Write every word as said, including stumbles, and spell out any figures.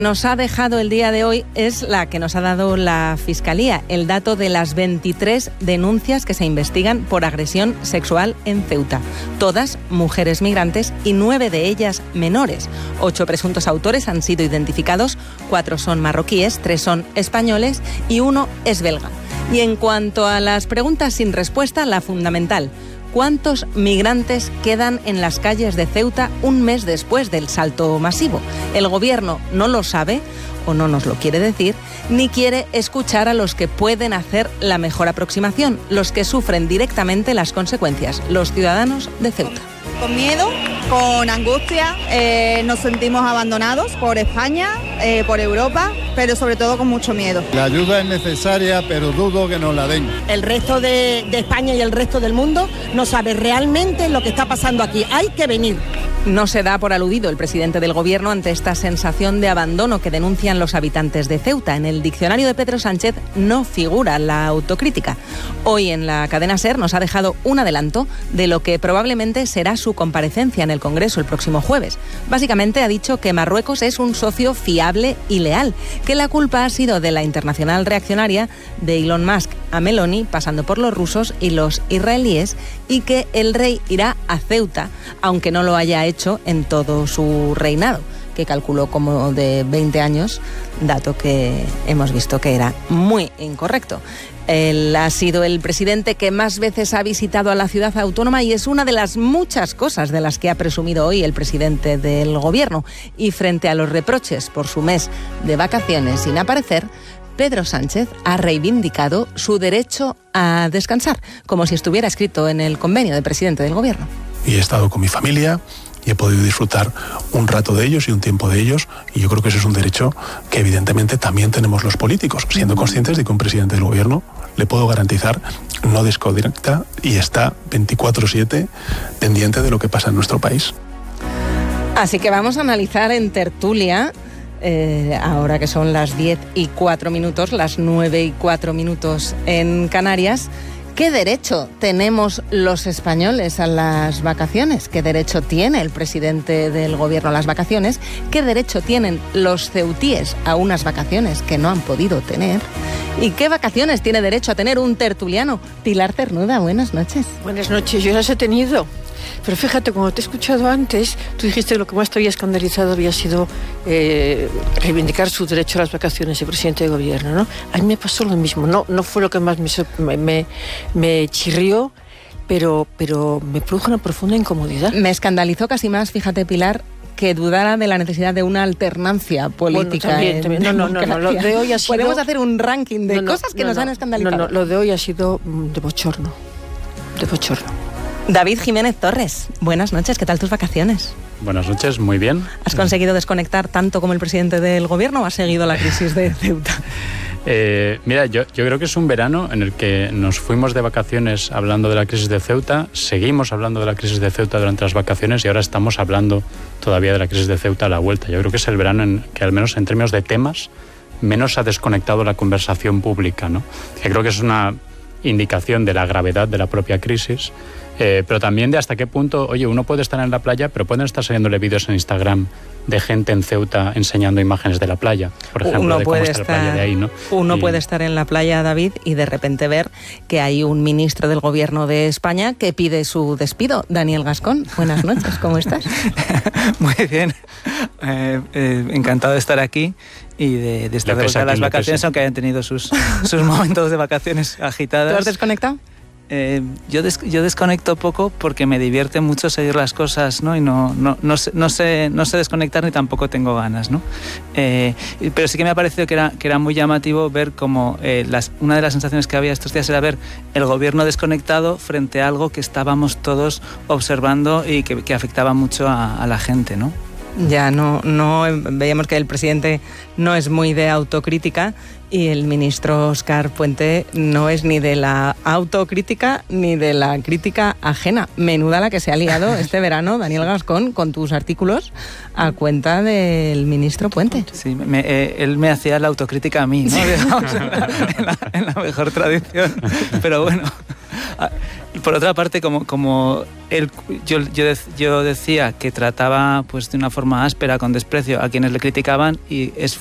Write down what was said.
Nos ha dejado el día de hoy es la que nos ha dado la Fiscalía, el dato de las veintitrés denuncias que se investigan por agresión sexual en Ceuta. Todas mujeres migrantes y nueve de ellas menores. Ocho presuntos autores han sido identificados, cuatro son marroquíes, tres son españoles y uno es belga. Y en cuanto a las preguntas sin respuesta, la fundamental: ¿cuántos migrantes quedan en las calles de Ceuta un mes después del salto masivo? El gobierno no lo sabe o no nos lo quiere decir, ni quiere escuchar a los que pueden hacer la mejor aproximación, los que sufren directamente las consecuencias, los ciudadanos de Ceuta. Con miedo, con angustia, eh, nos sentimos abandonados por España, eh, por Europa, pero sobre todo con mucho miedo. La ayuda es necesaria, pero dudo que nos la den. El resto de, de España y el resto del mundo no sabe realmente lo que está pasando aquí. Hay que venir. No se da por aludido el presidente del gobierno ante esta sensación de abandono que denuncian los habitantes de Ceuta. En el diccionario de Pedro Sánchez no figura la autocrítica. Hoy en la cadena SER nos ha dejado un adelanto de lo que probablemente será su comparecencia en el Congreso el próximo jueves. Básicamente ha dicho que Marruecos es un socio fiable y leal, que la culpa ha sido de la internacional reaccionaria, de Elon Musk a Meloni, pasando por los rusos y los israelíes, y que el rey irá a Ceuta, aunque no lo haya hecho en todo su reinado, que calculó como de veinte años, dato que hemos visto que era muy incorrecto. Él ha sido el presidente que más veces ha visitado a la ciudad autónoma y es una de las muchas cosas de las que ha presumido hoy el presidente del gobierno. Y frente a los reproches por su mes de vacaciones sin aparecer, Pedro Sánchez ha reivindicado su derecho a descansar, como si estuviera escrito en el convenio de presidente del gobierno. Y he estado con mi familia y he podido disfrutar un rato de ellos y un tiempo de ellos, y yo creo que ese es un derecho que evidentemente también tenemos los políticos, siendo conscientes de que un presidente del gobierno, le puedo garantizar, no desconecta y está veinticuatro siete pendiente de lo que pasa en nuestro país. Así que vamos a analizar en tertulia, eh, ahora que son las diez y cuatro minutos, las nueve y cuatro minutos en Canarias, ¿qué derecho tenemos los españoles a las vacaciones? ¿Qué derecho tiene el presidente del gobierno a las vacaciones? ¿Qué derecho tienen los ceutíes a unas vacaciones que no han podido tener? ¿Y qué vacaciones tiene derecho a tener un tertuliano? Pilar Cernuda, buenas noches. Buenas noches, yo las he tenido. Pero fíjate, cuando te he escuchado antes, tú dijiste que lo que más te había escandalizado había sido eh, reivindicar su derecho a las vacaciones del presidente de gobierno, ¿no? A mí me pasó lo mismo, no, no fue lo que más me, me, me chirrió, pero, pero me produjo una profunda incomodidad. Me escandalizó casi más, fíjate, Pilar, que dudara de la necesidad de una alternancia política. Bueno, también, también. No, no, no, no, lo de hoy ha sido... Podemos hacer un ranking de no, no, cosas que no, nos no, han escandalizado. No, no, lo de hoy ha sido de bochorno, de bochorno. David Jiménez Torres, buenas noches, ¿qué tal tus vacaciones? Buenas noches, muy bien. ¿Has conseguido desconectar tanto como el presidente del gobierno o has seguido la crisis de Ceuta? Eh, mira, yo, yo creo que es un verano en el que nos fuimos de vacaciones hablando de la crisis de Ceuta, seguimos hablando de la crisis de Ceuta durante las vacaciones y ahora estamos hablando todavía de la crisis de Ceuta a la vuelta. Yo creo que es el verano en que, al menos en términos de temas, menos ha desconectado la conversación pública, ¿no? Que creo que es una indicación de la gravedad de la propia crisis, eh, pero también de hasta qué punto, oye, uno puede estar en la playa, pero pueden estar saliéndole vídeos en Instagram de gente en Ceuta enseñando imágenes de la playa, por ejemplo, uno de cómo puede está estar, la playa de ahí, ¿no? Uno y... puede estar en la playa, David, y de repente ver que hay un ministro del gobierno de España que pide su despido. Daniel Gascón, buenas noches, ¿cómo estás? Muy bien, eh, eh, encantado de estar aquí y de, de estar de vuelta a las vacaciones, aunque hayan tenido sus, sus momentos de vacaciones agitadas. ¿Tú has desconectado? Eh, yo, des, yo desconecto poco porque me divierte mucho seguir las cosas, ¿no? Y no, no, no, sé, no, sé, no sé desconectar ni tampoco tengo ganas, ¿no? Eh, pero sí que me ha parecido que era, que era muy llamativo ver cómo eh, las, una de las sensaciones que había estos días era ver el gobierno desconectado frente a algo que estábamos todos observando y que, que afectaba mucho a, a la gente, ¿no? Ya no, no veíamos que el presidente no es muy de autocrítica y el ministro Óscar Puente no es ni de la autocrítica ni de la crítica ajena. Menuda la que se ha liado este verano, Daniel Gascón, con tus artículos a cuenta del ministro Puente. Sí, me, eh, él me hacía la autocrítica a mí, ¿no? Digamos, en, la, en, la, en la mejor tradición. Pero bueno, por otra parte, como, como él, yo, yo, yo decía que trataba pues de una forma áspera, con desprecio, a quienes le criticaban, y es